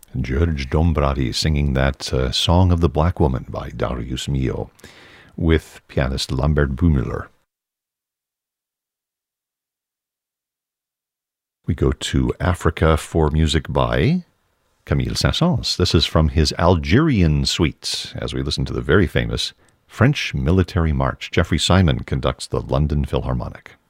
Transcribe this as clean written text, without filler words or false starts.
George Dombrowski singing that Song of the Black Woman by Darius Milhaud with pianist Lambert Bumüller. We go to Africa for music by Camille Saint-Saëns. This is from his Algerian suites, as we listen to the very famous French Military March. Jeffrey Simon conducts the London Philharmonic.